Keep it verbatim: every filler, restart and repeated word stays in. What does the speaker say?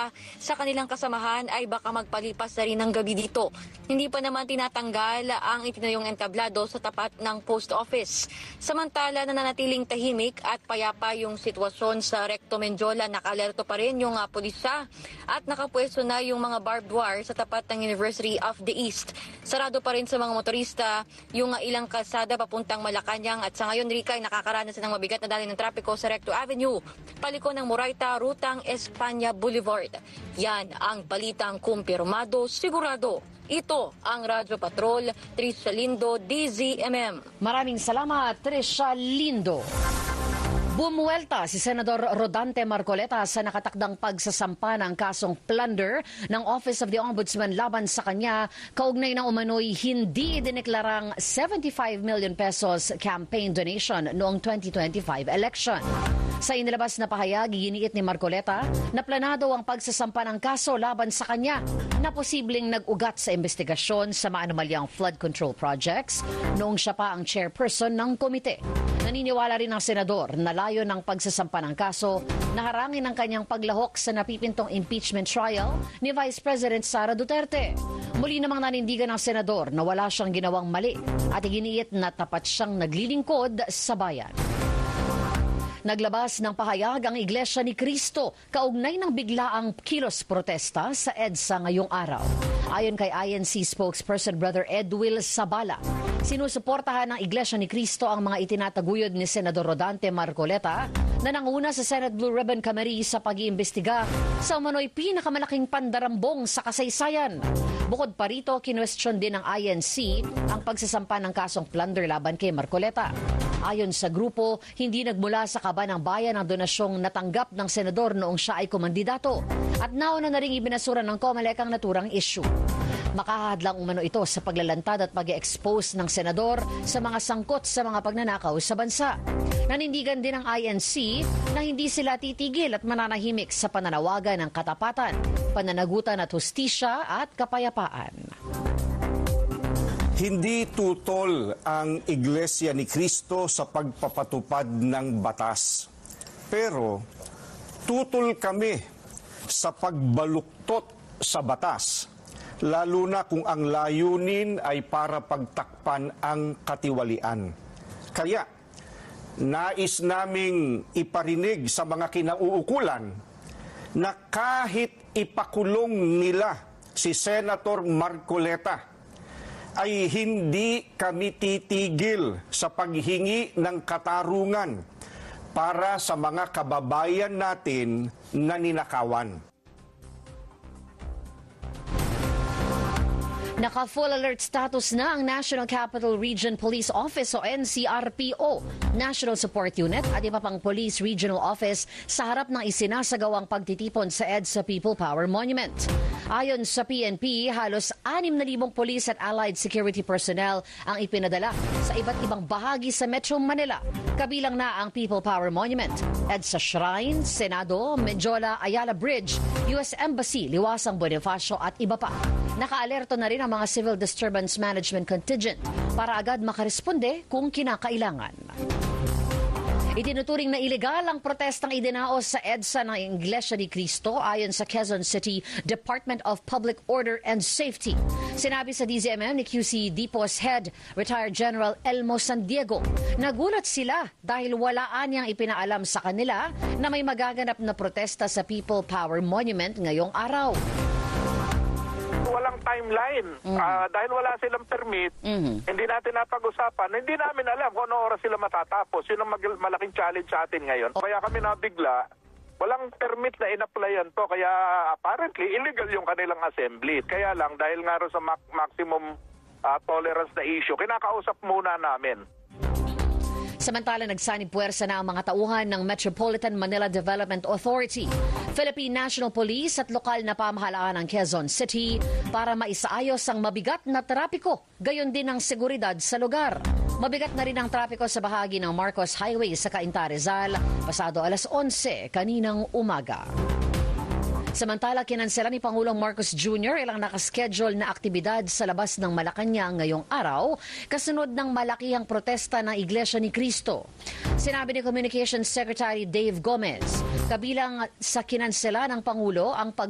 iba sa kanilang kasamahan ay baka magpalipas na rin ng gabi dito. Hindi pa naman tinatanggal ang itinayong entablado sa tapat ng post office. Samantala, nananatiling tahimik at payapa yung sitwasyon sa Recto Menjola. Nakalerto pa rin yung uh, pulisa at nakapwesto na yung mga barbed wire sa tapat ng University of the East. Sarado pa rin sa mga motorista yung uh, ilang kalsada papuntang Malacanang at sa ngayon, Rika, ay nakakaranas ng mabigat na daloy ng trapiko sa Recto Avenue, paliko ng Moraita, rutang Espanya Boulevard. Yan ang balitang kumpirmado, sigurado. Ito ang Radyo Patrol, Trisha Lindo, D Z M M. Maraming salamat, Trisha Lindo. Bumuelta si Senador Rodante Marcoleta sa nakatakdang pagsasampa ng kasong plunder ng Office of the Ombudsman laban sa kanya kaugnay ng umano'y hindi dineklarang seventy-five million pesos campaign donation noong twenty twenty-five election. Sa inilabas na pahayag, giniit ni Marcoleta na planado ang pagsasampa ng kaso laban sa kanya na posibleng nag-ugat sa investigasyon sa maanumalyang flood control projects noong siya pa ang chairperson ng komite. Naniniwala rin ang senador na layo ng pagsasampa ng kaso na harangin ang kanyang paglahok sa napipintong impeachment trial ni Vice President Sara Duterte. Muli namang nanindigan ng senador na wala siyang ginawang mali at iginiit na tapat siyang naglilingkod sa bayan. Naglabas ng pahayag ang Iglesia ni Cristo kaugnay ng biglaang kilos protesta sa EDSA ngayong araw. Ayon kay I N C spokesperson Brother Edwil Sabala, sinusuportahan ng Iglesia ni Cristo ang mga itinataguyod ni Senador Rodante Marcoleta na nanguna sa Senate Blue Ribbon Committee sa pag-iimbestiga sa umano'y pinakamalaking pandarambong sa kasaysayan. Bukod pa rito, kinwestiyon din ng I N C ang pagsasampa ng kasong plunder laban kay Marcoleta. Ayon sa grupo, hindi nagmula sa kaba ng bayan ang donasyong natanggap ng senador noong siya ay kumandidato at nauna na rin ibinasura ng COMELEC ang naturang issue. Makahadlang umano ito sa paglalantad at pag-expose ng senador sa mga sangkot sa mga pagnanakaw sa bansa. Nanindigan din ng I N C na hindi sila titigil at mananahimik sa pananawagan ng katapatan, pananagutan at hustisya at kapayapaan. Hindi tutol ang Iglesia ni Cristo sa pagpapatupad ng batas. Pero tutol kami sa pagbaluktot sa batas, lalo na kung ang layunin ay para pagtakpan ang katiwalian. Kaya, nais naming iparinig sa mga kinauukulan na kahit ipakulong nila si Senator Marcoleta, ay hindi kami titigil sa paghingi ng katarungan para sa mga kababayan natin na ninakawan. Naka-full alert status na ang National Capital Region Police Office o N C R P O, National Support Unit at iba pang Police Regional Office sa harap ng isinasagawang pagtitipon sa EDSA People Power Monument. Ayon sa P N P, halos anim na libong police at allied security personnel ang ipinadala sa iba't ibang bahagi sa Metro Manila. Kabilang na ang People Power Monument, EDSA Shrine, Senado, Menjola, Ayala Bridge, U S Embassy, Liwasang Bonifacio at iba pa. Nakaalerto na rin ang mga Civil Disturbance Management Contingent para agad makaresponde kung kinakailangan. Itinuturing na ilegal ang protestang idinaos sa EDSA ng Iglesia ni Cristo ayon sa Quezon City Department of Public Order and Safety. Sinabi sa D Z M M ni Q C Depot's Head, Retired General Elmo San Diego, nagulat sila dahil walaan niyang ipinaalam sa kanila na may magaganap na protesta sa People Power Monument ngayong araw. Walang timeline. Mm-hmm. Uh, dahil wala silang permit, mm-hmm. hindi natin napag-usapan. Hindi namin alam kung ano oras sila matatapos. Yun ang mag- malaking challenge sa atin ngayon. Kaya kami nabigla, walang permit na in-applyan to. Kaya apparently, illegal yung kanilang assembly. Kaya lang, dahil nga rin sa ma- maximum uh, tolerance na issue, kinakausap muna namin. Samantala, nagsanib puwersa na ang mga tauhan ng Metropolitan Manila Development Authority, Philippine National Police at lokal na pamahalaan ng Quezon City para maisaayos ang mabigat na trapiko, gayon din ang seguridad sa lugar. Mabigat na rin ang trapiko sa bahagi ng Marcos Highway sa Cainta, Rizal, pasado alas onse kaninang umaga. Samantala, kinansela ni Pangulong Marcos Junior ilang nakaschedule na aktibidad sa labas ng Malacanang ngayong araw kasunod ng malakihang protesta ng Iglesia ni Cristo. Sinabi ni Communications Secretary Dave Gomez, kabilang sa kinansela ng Pangulo ang pag